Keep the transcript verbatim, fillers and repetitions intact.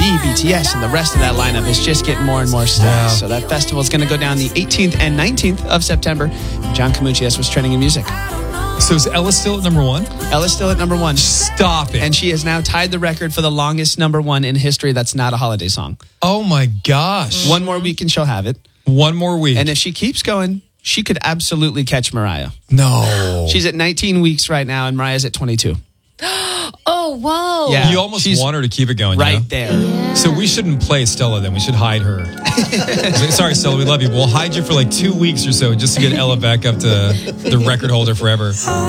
B, B T S, and the rest of that lineup is just getting more and more stacked. Yeah. So that festival is going to go down the eighteenth and nineteenth of September. John Camuccius was trending in music. So is Ella still at number one? Ella's still at number one. Stop it. And she has now tied the record for the longest number one in history that's not a holiday song. Oh my gosh. One more week and she'll have it. One more week. And if she keeps going, she could absolutely catch Mariah. No. She's at nineteen weeks right now, and Mariah's at twenty-two. Oh, whoa. Yeah. You almost She's want her to keep it going. Right you know? there. Yeah. So we shouldn't play Stella then. We should hide her. Sorry, Stella, we love you. We'll hide you for like two weeks or so just to get Ella back up to the record holder forever.